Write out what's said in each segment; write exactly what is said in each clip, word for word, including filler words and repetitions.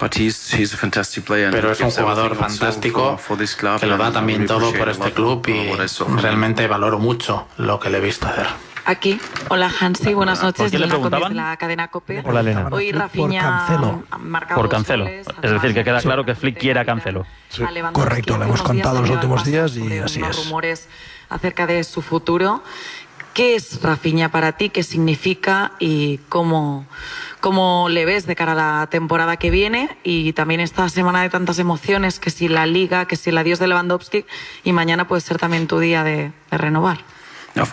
Pero es un jugador fantástico que lo da también todo por este club y realmente valoro mucho lo que le he visto hacer. Aquí. Hola, Hansi. Buenas noches. ¿Por qué le preguntaban? De la cadena COPE. Hola, Elena. Hoy Rafinha Por Cancelo. ha marcado Por Cancelo. goles, Es decir, que queda sí. claro que Flick quiere a Cancelo. Sí, a Lewandowski. correcto, lo hemos Hace unos contado los días últimos salió al días y Barça sobre así unos es. rumores acerca de su futuro. ¿Qué es Rafinha para ti? ¿Qué significa? ¿Y cómo, cómo le ves de cara a la temporada que viene? Y también esta semana de tantas emociones, que si la Liga, que si el adiós de Lewandowski, y mañana puede ser también tu día de, de renovar. No,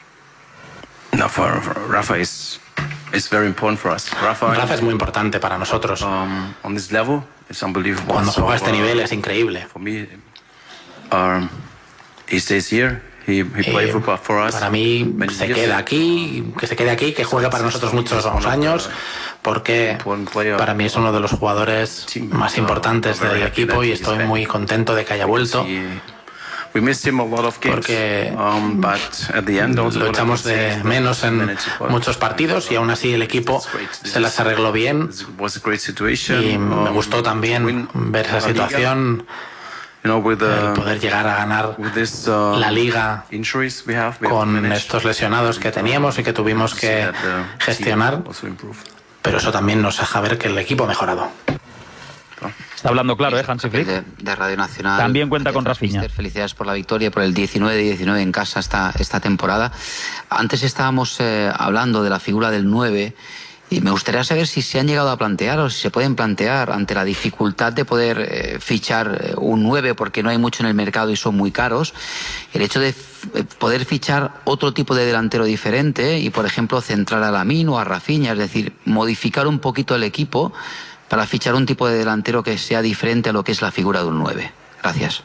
no for, for Rafa is is very important for us. Rafa, Rafa es muy importante para nosotros. um, on this level, it's unbelievable. Cuando So, juega a este uh, nivel es increíble. For me, um, he stays here. He, he played Eh, football for us. para mí many se years. queda aquí, que se quede aquí, que juegue para nosotros muchos años, porque para mí es uno de los jugadores más importantes del equipo y estoy muy contento de que haya vuelto. We missed him a lot of games, Porque um, but at the end, also lo echamos de menos en muchos partidos y aún así el equipo se las arregló bien y me gustó también ver esa situación, el poder llegar a ganar la Liga con estos lesionados que teníamos y que tuvimos que gestionar, pero eso también nos deja ver que el equipo ha mejorado. Está hablando claro, ¿eh, Hansi Flick? De, de Radio Nacional. También cuenta con Gracias, Rafinha. mister. Felicidades por la victoria, por el diecinueve de diecinueve en casa esta, esta temporada. Antes estábamos eh, hablando de la figura del nueve y me gustaría saber si se han llegado a plantear o si se pueden plantear ante la dificultad de poder eh, fichar eh, un nueve porque no hay mucho en el mercado y son muy caros, el hecho de f- poder fichar otro tipo de delantero diferente y, por ejemplo, centrar a Lamine o a Rafinha, es decir, modificar un poquito el equipo para fichar un tipo de delantero que sea diferente a lo que es la figura de un nueve. Gracias.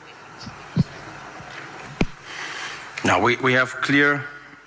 No, we, we have clear,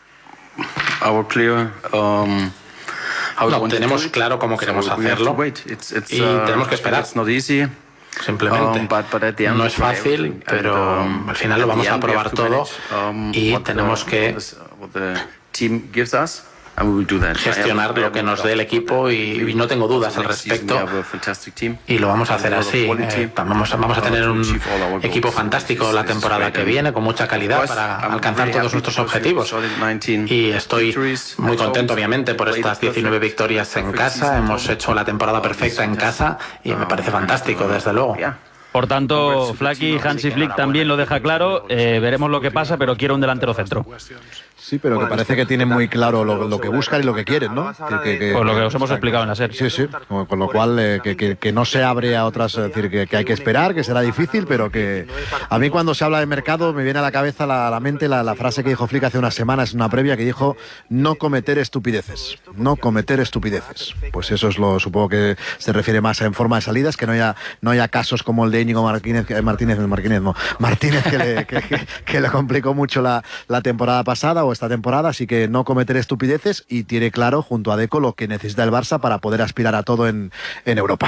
our clear, um, how we No, want to tenemos do it. claro cómo queremos So we have hacerlo to wait. It's, it's, y uh, tenemos que esperar. It's not easy. Simplemente Um, but- but at the end, no es fácil, everything- pero and, um, al final lo at vamos the a end we probar have to todo manage, um, y what the- tenemos que what the- what the team gives us, and we will do that. gestionar I have- lo que nos dé el equipo y, y no tengo dudas al Next season respecto we have a fantastic team. y lo vamos a hacer A lot of así. quality. Eh, vamos, a- vamos a tener un Achieve all our goals. equipo fantástico la This is temporada great. que viene con mucha calidad Pues, para I'm alcanzar very todos happy nuestros because we objetivos solid nineteen y estoy victories. muy I contento hope obviamente por played estas perfect- diecinueve victorias en perfect casa. season. Hemos hecho la temporada perfecta en casa y me parece fantástico, desde luego. Yeah. Por tanto, Flaky, Hansi Flick también lo deja claro. Eh, veremos lo que pasa, pero quiero un delantero centro. Sí, pero que parece que tienen muy claro lo, lo que buscan y lo que quieren, ¿no? Que, que, que, Pues lo que os hemos explicado en la serie. Sí, sí, con, con lo cual eh, que, que, que no se abre a otras, es decir, que, que hay que esperar, que será difícil, pero que a mí cuando se habla de mercado me viene a la cabeza, la, a la mente, la, la frase que dijo Flick hace unas semanas, una previa, que dijo no cometer estupideces, no cometer estupideces. Pues eso es lo, supongo que se refiere más en forma de salidas, que no haya, no haya casos como el de Íñigo Martínez, que- Martínez, Martínez, no, Martínez que le, que, que, que le complicó mucho la, la temporada pasada o esta temporada, así que no cometer estupideces y tiene claro junto a Deco lo que necesita el Barça para poder aspirar a todo en, en Europa.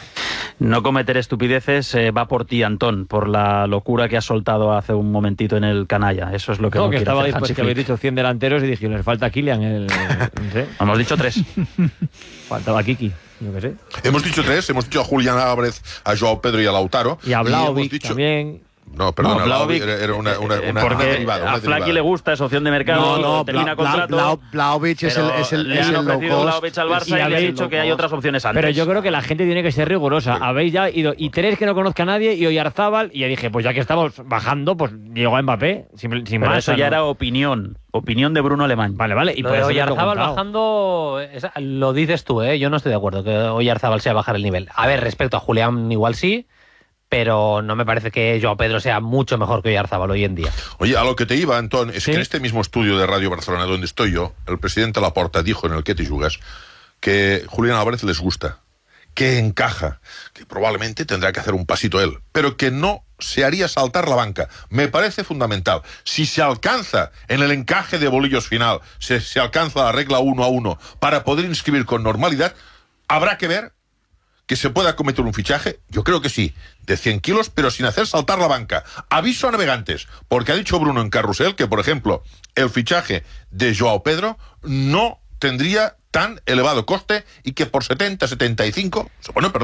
No cometer estupideces eh, va por ti, Antón, por la locura que has soltado hace un momentito en el canalla. Eso es lo que No, no, que quiere estaba hacer después Hansi que habéis Flick. dicho cien delanteros y dije, les falta Kylian. El, no sé, Hemos dicho tres. faltaba Kiki, yo qué sé. Hemos dicho tres, hemos dicho a Julián Álvarez, a Joao Pedro y a Lautaro. Y a hemos Vlahovic dicho- también. No, perdón, No, Vlahovic, era, era una, una, eh, una, porque una derivada. Una a Flaky derivada. le gusta, es opción de mercado, No, no, termina Bla- Bla- contrato. Bla- Vlahovic es el, pero es el, le es han el low ofrecido cost. Vlahovic al Barça Y y, le ha habéis- dicho que hay otras opciones antes. Pero yo creo que la gente tiene que ser rigurosa. Habéis ya ido, y tres que no conozca a nadie, y Oyarzábal, y ya dije, pues ya que estamos bajando, pues llegó a Mbappé, sin, sin Pero más. eso o sea, ya no- era opinión, opinión de Bruno Alemán. Vale, vale, y Lo por de eso te he Oyarzábal preguntado. bajando, esa- lo dices tú, ¿eh? Yo no estoy de acuerdo que Oyarzábal sea bajar el nivel. A ver, respecto a Julián, igual sí, pero no me parece que Joao Pedro sea mucho mejor que Oyarzábal hoy en día. Oye, a lo que te iba, Antón, es Sí. que en este mismo estudio de Radio Barcelona, donde estoy yo, el presidente Laporta dijo en el Que te jugas que Julián Álvarez les gusta, que encaja, que probablemente tendrá que hacer un pasito él, pero que no se haría saltar la banca. Me parece fundamental. Si se alcanza en el encaje de bolillos final, se, se alcanza la regla uno a uno para poder inscribir con normalidad, habrá que ver que se pueda cometer un fichaje, yo creo que sí, de cien kilos, pero sin hacer saltar la banca. Aviso a navegantes, porque ha dicho Bruno en Carrusel que, por ejemplo, el fichaje de Joao Pedro no tendría tan elevado coste y que por setenta, setenta y cinco, bueno, perdón,